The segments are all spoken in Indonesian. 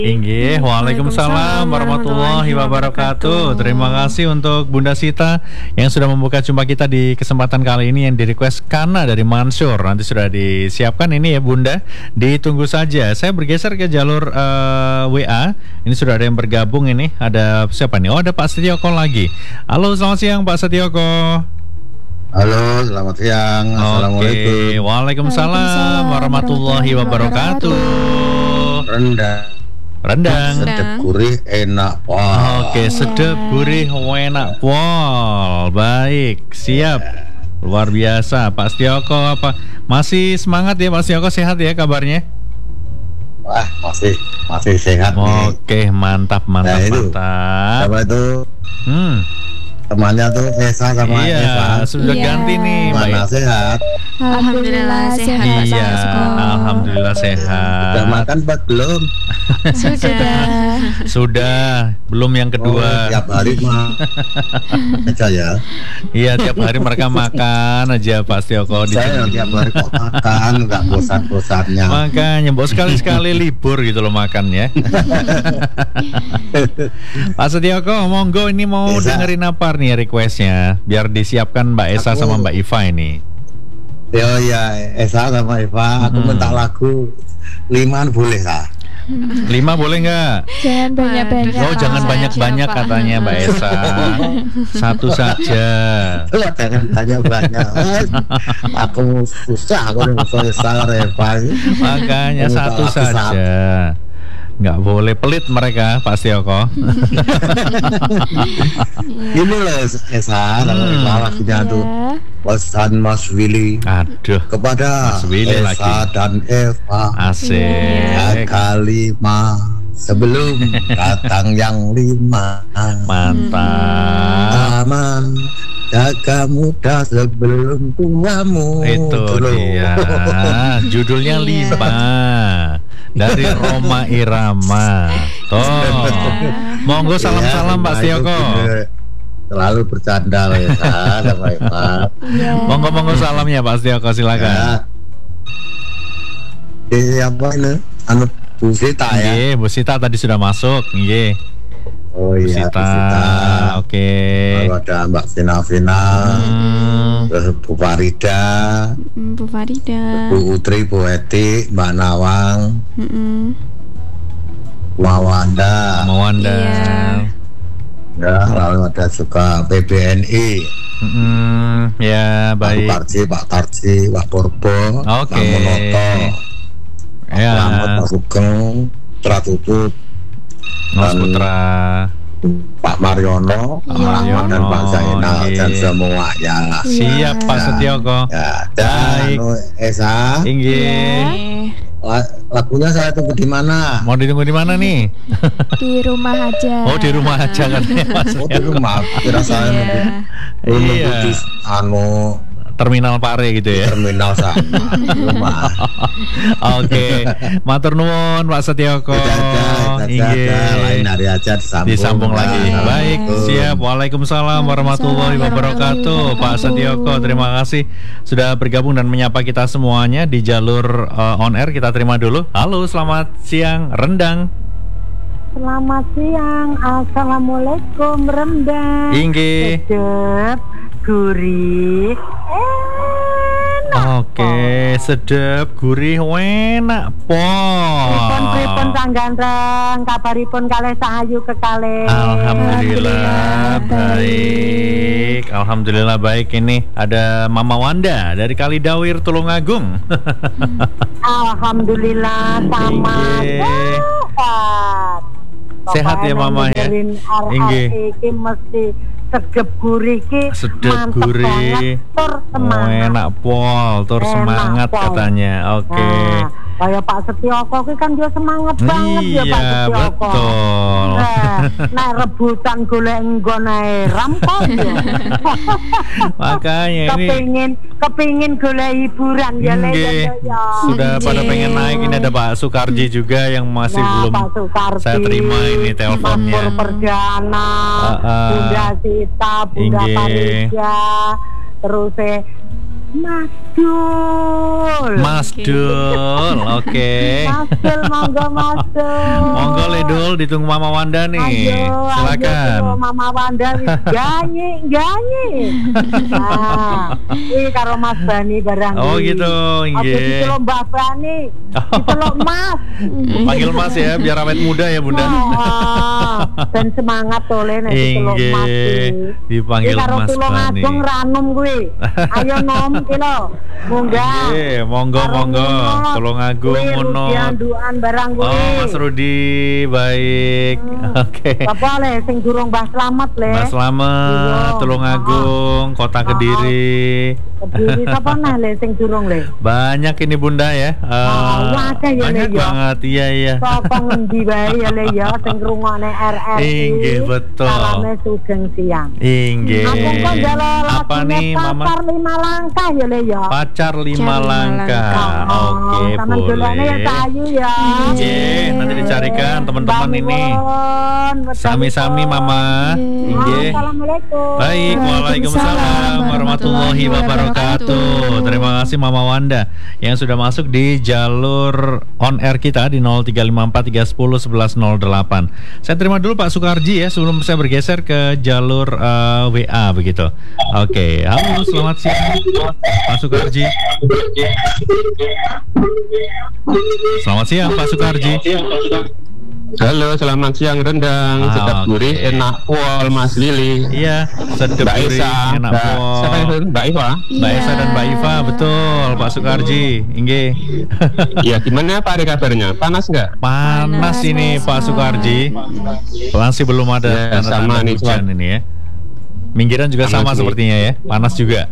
Inggih, waalaikumsalam warahmatullahi wabarakatuh. Terima kasih untuk Bunda Sita yang sudah membuka jumpa kita di kesempatan kali ini, yang di request Kana dari Mansur. Nanti sudah disiapkan ini ya Bunda, ditunggu saja. Saya bergeser ke jalur WA. Ini sudah ada yang bergabung ini. Ada siapa nih? Oh, ada Pak Setioko lagi. Halo, selamat siang Pak Setioko. Halo, selamat siang. Assalamualaikum. Waalaikumsalam warahmatullahi wabarakatuh. Rendang. Sedap gurih enak pol. Oke, sedap gurih enak pol. Baik, siap. Luar biasa Pak Setioko. Masih semangat ya Pak Setioko? Sehat ya kabarnya? Wah, masih sehat nih. Oke, mantap. Siapa itu? Temannya tuh Esa sama Eva. Sudah ganti nih. Mana sehat? Alhamdulillah sehat. Iya, alhamdulillah sehat. Sudah makan Pak belum? Sudah. Belum yang kedua. Tiap hari mah aja ya. Iya, tiap hari mereka makan aja Pak Setioko. Saya tiap hari kok makan, nggak bosan-bosannya. Makanya, sekali-sekali libur gitu loh makan ya. Pak Setioko, monggo ini mau dengerin apa nih requestnya? Biar disiapkan Mbak Esa sama Mbak Iva ini. Ya, Esa sama Eva, aku minta lagu 5 boleh lah. 5 boleh nggak? Jangan banyak-banyak. Oh, jangan banyak-banyak katanya Mbak Esa. 1 saja. Jangan banyak-banyak. Aku susah kalau Esa Eva. Makanya 1 saja. Nggak boleh pelit mereka Pak Setioko. Ini loh Esa, lagunya tuh pesan Mas Willy. Aduh, kepada Mas Willy Esa lagi. Dan Eva. Asik. Kalimat sebelum datang yang 5. Mantap. Aman, jaga muda sebelum tuamu. Itu dia. Judulnya 5 dari Roma Irama. Toh. Monggo salam-salam Pak Setioko. Selalu bercanda ya sama Eva. Monggo salamnya Pak Setioko, silakan. Apa ini? Bu Sita ya. Nggih, Bu Sita tadi sudah masuk. Nggih. Oh iya, Bu Sita. Oke. Lalu ada Mbak Vina, Bu Farida, Bu Utri, Bu Eti, Mbak Nawang, Mawanda. Ya, lalu ada juga PBNI. Ya, baik. Pak Tarji, Pak Purbo, Pak Monoto, ya. Pak Sugeng, Tutut, Mas Putra, Pak Mariono, dan Pak Zainal dan semuanya. Siap Pak Setioko. Ya, dan Esa. Inggih. Lagunya saya tunggu di mana? Mau ditunggu di mana nih? Di rumah aja. Oh, di rumah aja katanya Mas. Oh, di rumah. Kira saya nunggu di Terminal Pare gitu ya. Terminal sana. Rumah. Oke. Matur nuwun Pak Setioko. Lain hari aja disambung lagi. Baik, siap. Waalaikumsalam warahmatullahi wabarakatuh. Pak Setioko, terima kasih sudah bergabung dan menyapa kita semuanya di jalur on air. Kita terima dulu. Halo, selamat siang Rendang. Selamat siang. Assalamualaikum Rendang. Inggih. Sedap, gurih, enak. Oke, sedap, gurih, enak Pripun sanggandreng, kabaripun kalih sahayu kekalih. Alhamdulillah baik. Alhamdulillah baik. Ini ada Mama Wanda dari Kalidawir Tulungagung. Alhamdulillah sama sehat ya Mama ya. Inggih. Iki mesti sedep gurih ki. Sedep gurih. Tur semangat. Enak pol, tur semangat katanya. Oke. Kayak Pak Setioko ki kan dia semangat banget ya Pak Setioko. Iya betul. Nah rebutan golek nggon ae rampung ya. Makanya ini kepingin golek hiburan ya ya. Sudah pada pengen naik. Ini ada Pak Sukarji juga yang masih belum saya terima ini teleponnya. Mas Perdana, Bunda Sita, Bunda Parija, terus Mas Dul. Mas Dul, oke. Mas Dul, monggo Mas Dul. Monggo Le Dul, ditunggu Mama Wanda nih. Silakan. Ayo, Mama Wanda wis nyanyi. Nah, iki karo Mas Bani barang. Oh gitu, nggih. Oke, itu Mbak Bani. Itu lo Mas. Panggil Mas ya, biar awet muda ya Bunda. Dan semangat oleh nek itu lo Mas. Dipanggil Mas Bani. Karo Tulungagung ranum kuwi. Ayo nom ki lo. Munggah. Nggih, monggo. Tulungagung ngono. Dianduan barang kuwi. Oh, Mas Rudi, baik. Oke. Apa le sing durung Mbah Slamet le? Mbah Slamet, Tulungagung, Kota Kediri. Kediri sapa nah le sing durung le? Banyak ini Bunda ya. Banyak banget, iya. Sapa ngendi wae ya le ya sing ngrungokne RRI. Inggih, betul. Salame sugeng siang. Inggih. Aku kok jalo Apa nih Mama? Pacar 5 langkah ya le ya. Pacar 5 langkah. Oke, boleh. Ya sayu ya. Inggih, nanti dicarikan teman-teman ini. Sami-sami Mama. Inggih. Assalamualaikum. Baik, waalaikumsalam warahmatullahi wabarakatuh. Terima kasih Mama Wanda yang sudah masuk di jalur on air kita di 0354311108. Saya terima dulu Pak Sukarji ya sebelum saya bergeser ke jalur WA begitu. Oke, halo selamat siang Pak Sukarji. Selamat siang Pak Sukarji. Halo, selamat siang Rendang. Sedap gurih, enak pol Mas Lili. Iya, sedap gurih, enak pol. Siapa itu? Mbak Iva? Mbak Esa dan Mbak Iva, betul Pak Sukarji. Inggih. Iya, gimana Pak ada kabarnya? Panas nggak? Panas ini Pak Sukarji. Masih belum ada sama nih hujan ini ya. Minggiran juga panas sama nih. Sepertinya ya, panas juga.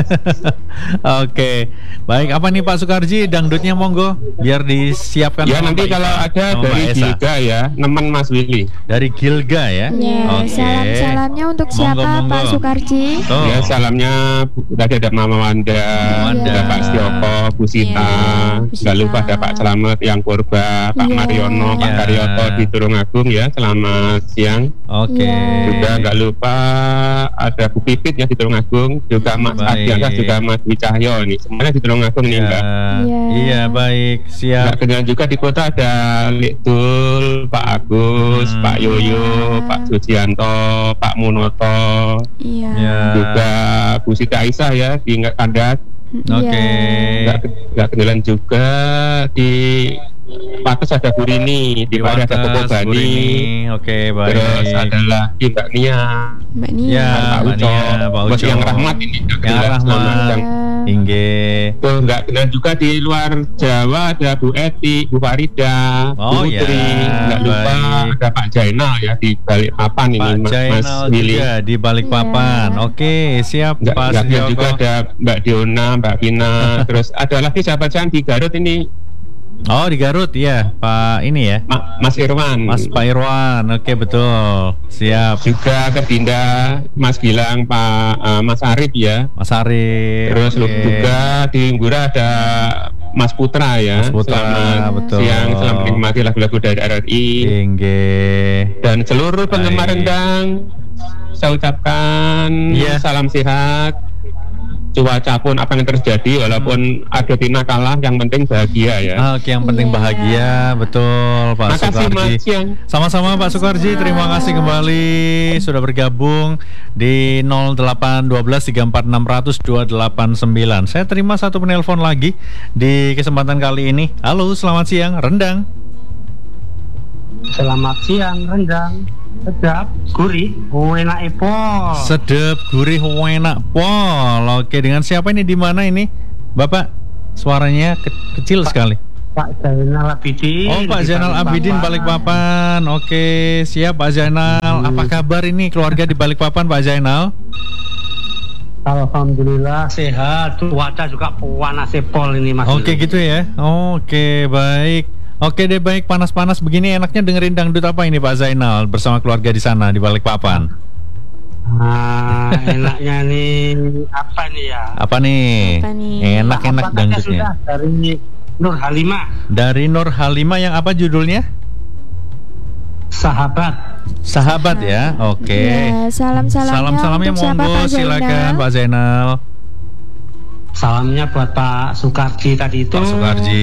Oke, baik. Apa nih Pak Sukarji, dangdutnya monggo, biar disiapkan. Ya nanti kalau ada dari Gilga ya, nemen Mas Willy. Dari Gilga ya. Oke. Salam-salamnya untuk siapa Pak Sukarji? Ya salamnya tadi ada Mama Wanda, ada Pak Stioko, Bu Sita, nggak lupa ada Pak Slamet, yang Purba, Pak Mariono, Pak Karyoto di Tulungagung ya. Selamat siang. Oke. Juga nggak lupa ada Bu Pipit ya di Tulungagung, juga Mas Adiansyah, juga Mas Wicahyo nih, semuanya di Tulungagung nih Mbak. Iya baik, siap. Kemudian juga di kota ada Likdul, Pak Agus, Pak Yoyo, Pak Sujianto, Pak Munoto, juga Bu Siti Aisyah ya di Kandat. Oke. Nggak kenalan juga di Patus ada Bu Rini, di Pari ada Koko Bani. Oke, baik. Terus ada lagi Mbak Nia. Ya, Pak Uco. Bos yang Rahmat ini. Yang Rahmat. Inggih. Tuh nggak kenal juga di luar Jawa ada Bu Eti, Bu Farida, Bu Putri. Nggak lupa ada Pak Jainal ya di Balikpapan ini. Pak Jainal juga di Balikpapan. Oke, siap Pak Suryoko. Juga ada Mbak Diona, Mbak Vina. Terus ada lagi sahabat di Garut ini. Oh di Garut ya Pak ini ya Mas Irwan. Pak Irwan, oke betul, siap. Juga ke Dinda Mas Gilang, Pak Mas Arif ya. Mas Arif. Terus juga di Nggura ada Mas Putra ya. Mas Putra, betul. Siang selamat menikmati lagu-lagu dari RRI. Dan seluruh penggemar Rendang saya ucapkan salam sehat. Cuaca pun apa yang terjadi, walaupun Argentina kalah, yang penting bahagia ya. Oke, yang penting bahagia, betul Pak Sukarji. Sama-sama Pak Sukarji, terima kasih kembali sudah bergabung di 081234600289. Saya terima satu penelpon lagi di kesempatan kali ini. Halo, selamat siang, Rendang. Selamat siang, Rendang. Sedap, gurih, enak pol. Sedap, gurih, enak pol. Oke, dengan siapa ini, di mana ini, Bapak? Suaranya kecil sekali. Pak Zainal Abidin. Oh, Pak Zainal Abidin Balikpapan. Oke, siap Pak Zainal. Apa kabar ini keluarga di Balikpapan, Pak Zainal? Alhamdulillah sehat. Cuaca juga panas pol ini Mas. Oke, gitu ya. Oke, baik. Oke deh, baik, panas-panas begini enaknya dengerin dangdut apa ini Pak Zainal bersama keluarga di sana di Balikpapan? Enaknya nih apa nih ya? Apa nih? Enak-enak dangdutnya. Dari Nur Halimah. Dari Nur Halimah, yang apa judulnya? Sahabat ya. Oke. Salam-salamnya monggo, silakan Pak Zainal. salamnya buat Pak Sukarji tadi itu. Pak Sukarji.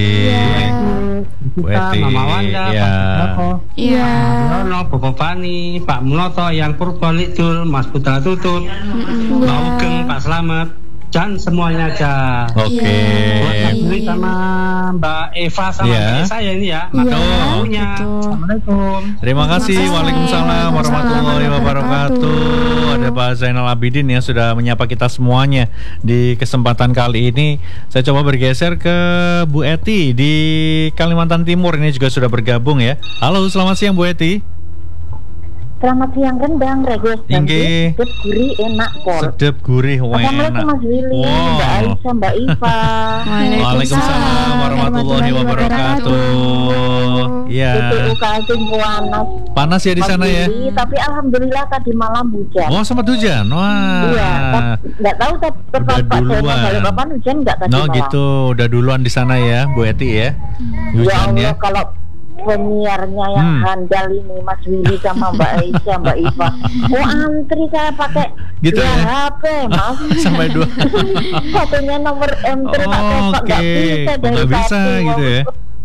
Bu Eti. Mama Wanda, ya. Pak Joko, Iya. Yono, Bobo Pani, Pak Munoto, yang Purbolidul, Mas Putra Tutut, Mbak Ugeng, Pak Slamet, dan semuanya aja. Oke. Buat Mas Willy sama Mbak Eva sama Mbak saya ini ya. Makanya. Assalamualaikum. Terima kasih. Waalaikumsalam warahmatullahi wabarakatuh. Ada Pak Zainal Abidin yang sudah menyapa kita semuanya di kesempatan kali ini. Saya coba bergeser ke Bu Eti di Kalimantan Timur, ini juga sudah bergabung ya. Halo, selamat siang Bu Eti. Selamat siang Rendang, Regis. Inggih. Sedep gurih enak pol. Sedep gurih enak. Assalamualaikum Mas Willy, Mbak Aisyah, Mbak Iva. Waalaikumsalam warahmatullahi wabarakatuh. Ya. BPU Kaltim panas. Panas ya di Mas sana ya. Willy, tapi alhamdulillah tadi malam hujan. Oh, sempat hujan. Wah. Iya, nggak tahu Udah Pak duluan. Zainal kapan hujan nggak tadi malam. gitu, udah duluan di sana ya, Bu Eti ya. Ya Hujannya. Allah, kalau penyiarnya yang handal ini Mas Willy sama Mbak Aisyah, Mbak Iva. Oh, antri saya pakai Gitu dua ya? HP, Mas. Sampai 2. Satunya nomor M3 pakai Pak, nggak bisa dari nggak bisa satu. gitu ya.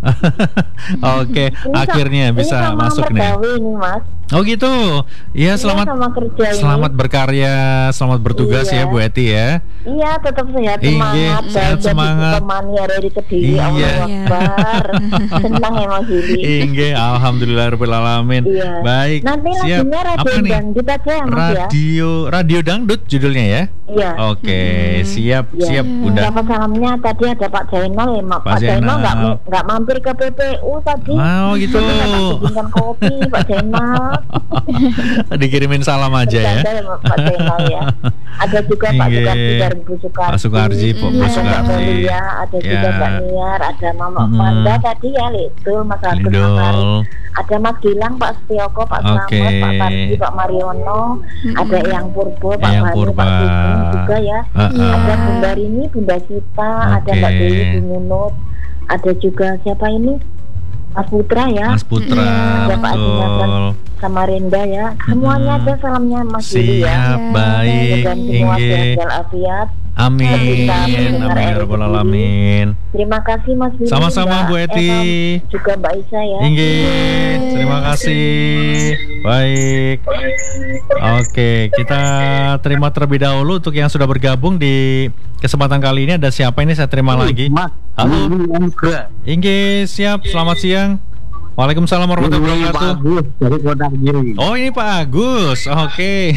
Oke, Ini akhirnya ini bisa sama masuk nih. mergawe ini, Mas. Oh gitu. Ya, selamat sama kerja ini. selamat berkarya, selamat bertugas Iya. ya Bu Eti ya. Iya, tetap sehat Inggih, semangat. sehat Jadi semangat. temani hari Kediri. Iya. Allahu Akbar. Senang ya Mas Willy. Inggih, alhamdulillahirabbil alamin. Iya. Baik. Nanti Siap. lagunya Apa Radio nih? Dangdut aja ya Mas ya. Radio Dangdut judulnya ya. Iya. Oke, siap, Iya. siap Bunda. Siapa salamnya tadi ada Pak Jainal ya, Pak Pak Jainal Zainal. nggak mampir ke PPU tadi. Oh, gitu. Tapi nggak tak bikinkan kopi Pak Jainal. Dikirimin salam aja ya. Bercanda ya Pak Zainal ya. Ada juga Pak Inggih. Sukarji dari Bu Sukarji. Pak Sukarji, Pak Ada Mbak Sukarji. Melia, ada juga Ya. Mbak Niar, ada Mama Wanda tadi ya, Lidul, Mas Agus Lidul. Makari. Ada Mas Gilang, Pak Setioko, Pak Oke. Slamet, Pak Tarji, Pak Mariono, ada Eyang Purbo, Pak Eyang Bani, Purba. Pak Sugeng juga ya. Ada Bunda Rini, Bunda Sita, ada Oke. Mbak Dewi Bununut, ada juga siapa ini? Mas Putra ya. Mas Putra, Ada Pak Haji Hasan betul. sama Renda ya. Semuanya ada salamnya Mas Willy ya. Siap, baik. Dan semua Inggih. sehat walafiat. Amin. Kita Amin mendengar ya rabbal alamin. Terima kasih Mas Willy. Sama-sama, Mbak Bu Eti. Eva, juga Mbak Isa ya. Inggih, terima kasih. Baik. Oke, kita terima terlebih dahulu untuk yang sudah bergabung di kesempatan kali ini. Ada siapa ini? Saya terima lagi. Halo. Inggih, siap. Selamat siang. Waalaikumsalam warahmatullahi wabarakatuh. Bagus dari Kota Giri. Oh, ini Pak Agus. Oke.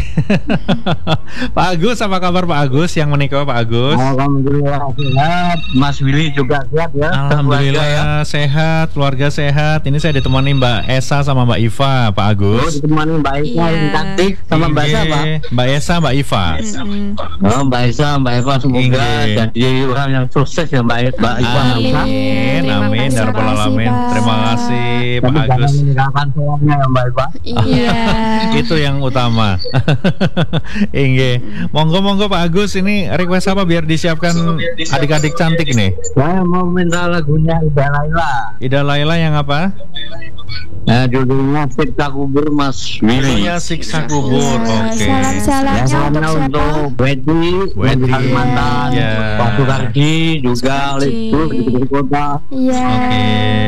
Pak Agus, apa kabar Pak Agus yang menikah Pak Agus? Alhamdulillah sehat. Mas Willy juga sehat ya. Alhamdulillah sehat, keluarga sehat. Ini saya ditemani Mbak Esa sama Mbak Iva, Pak Oh, Agus. ditemani Mbak Esa yang cantik sama Mbak Esa, Pak. Mbak Esa, Mbak Iva. Oh, Mbak Esa, Mbak Eva semoga Inggih. jadi orang yang sukses ya Mbak Eva. Amin, Terima amin, kasih, ya rabbal Pak. alamin. Terima kasih Tapi Pak jangan Agus. meninggalkan soalnya ya Mbak Eva. Iya. Itu yang utama. Inggih. Monggo Pak Agus, ini request apa biar disiapkan adik-adik cantik nih? Saya mau minta lagunya Ida Laila. Ida Laila yang apa? Nah, judulnya Siksa Kubur Mas Willy. Judulnya Siksa Kubur. Oke. Salam-salamnya Ya, salamnya untuk siapa? untuk Wedi, Wedi, Kalimantan, ya. Pak Sukarji juga, Lidul di kota, Iya. Oke.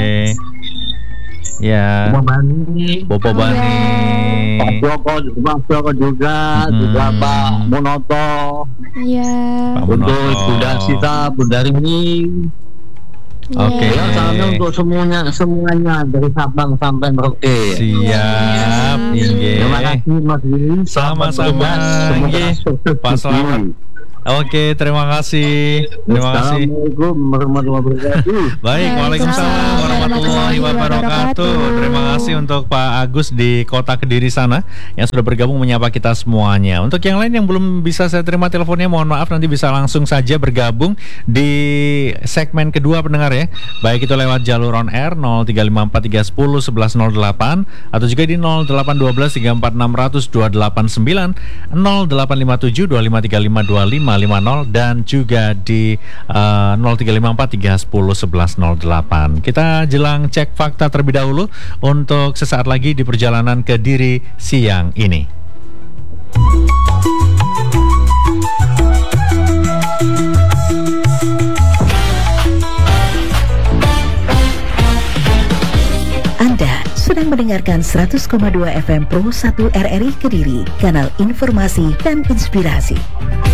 Ya. Bani, Bopo Bani. Pak Joko juga, juga Pak Munoto, Iya. Pak untuk Munoto. Bunda Sita, Bunda Rini. Oke. Ya, salamnya untuk semuanya dari Sabang sampai Merauke. Siap, Inggih. Terima kasih Mas Willy. Sama-sama, Inggih. Pak Selamat. Oke, terima kasih. Terima kasih. Assalamualaikum warahmatullahi wabarakatuh. Baik, waalaikumsalam warahmatullahi wabarakatuh. Terima kasih untuk Pak Agus di Kota Kediri sana yang sudah bergabung menyapa kita semuanya. Untuk yang lain yang belum bisa saya terima teleponnya, mohon maaf, nanti bisa langsung saja bergabung di segmen kedua pendengar ya. Baik itu lewat jalur on air 0354311108 atau juga di 081234600289, 085725352550 dan juga di 0354311108. Kita jelang cek fakta terlebih dahulu untuk sesaat lagi di perjalanan ke Kediri siang ini. sedang mendengarkan 100,2 FM Pro 1 RRI Kediri, kanal informasi dan inspirasi.